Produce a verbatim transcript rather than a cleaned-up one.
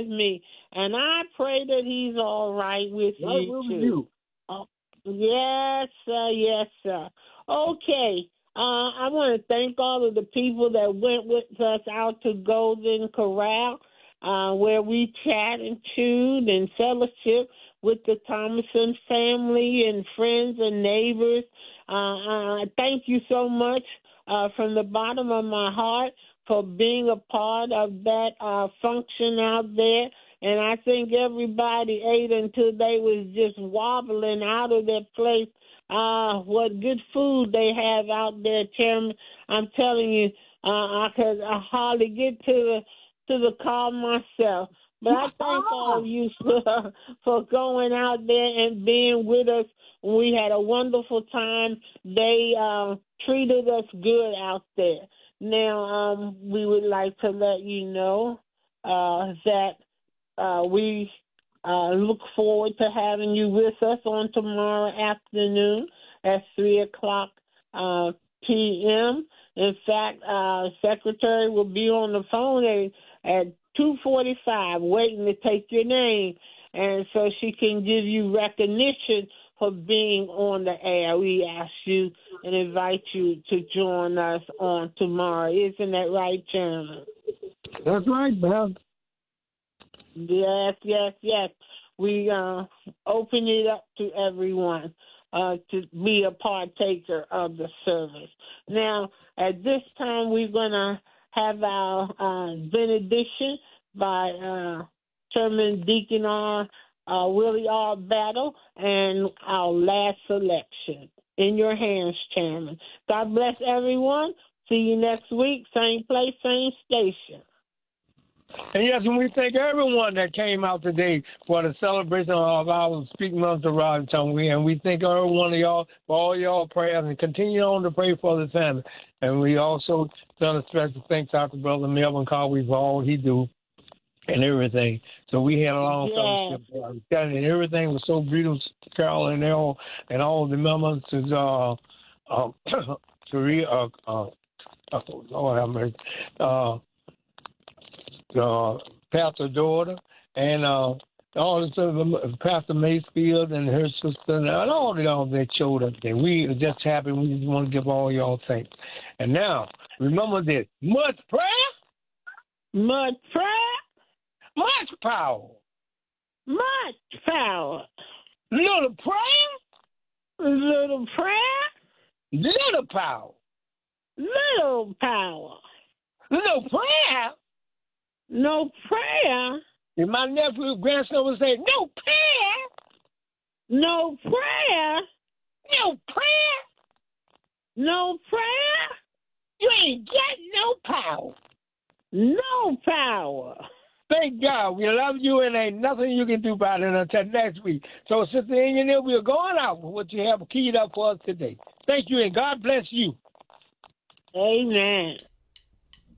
with me, and I pray that he's all right with Right you with too. you. Oh, yes, sir. Yes, sir. Okay. Uh, I want to thank all of the people that went with us out to Golden Corral, uh, where we chat and chewed and fellowship with the Thomason family and friends and neighbors. Uh, uh, thank you so much uh, from the bottom of my heart for being a part of that uh, function out there. And I think everybody ate until they was just wobbling out of their place. Uh, what good food they have out there, Chairman. I'm telling you, uh, I could I hardly get to the to the car myself. But I thank all of you for, for going out there and being with us. We had a wonderful time. They uh, treated us good out there. Now, um, we would like to let you know uh, that uh, we uh, look forward to having you with us on tomorrow afternoon at three o'clock uh, p m. In fact, uh, Secretary will be on the phone at, at two forty-five waiting to take your name, and so she can give you recognition for being on the air. We ask you and invite you to join us on tomorrow. Isn't that right, Chairman? That's right, Beth. Yes, yes, yes. We uh, open it up to everyone uh, to be a partaker of the service. Now, at this time, we're going to have our uh, benediction by uh, Chairman Deacon R. Uh, Willie R. Battle, and our last selection. In your hands, Chairman. God bless everyone. See you next week, same place, same station. And yes, and we thank everyone that came out today for the celebration of our Speaking of the Rod Tongue. We and we thank every one of y'all for all y'all prayers and continue on to pray for the family. And we also done a special thanks out to Brother Melvin Carway for all he do and everything. So we had a long fellowship. Yeah. And everything was so beautiful, Carol and all and all the members to uh uh to uh, uh, uh Lord have mercy. Uh Uh, Pastor Daughter and uh, all the uh, Pastor Mayfield and her sister and all the y'all that showed up there. We are just happy. We just want to give all y'all thanks. And now, remember this: much prayer, much prayer, much power, much power. Little prayer, little prayer, little power, little power, little prayer. No prayer. And my nephew, grandson would say, no prayer. No prayer. No prayer. No prayer. You ain't got no power. No power. Thank God. We love you and ain't nothing you can do about it until next week. So, Sister Engineer, we are going out with what you have keyed up for us today. Thank you and God bless you. Amen.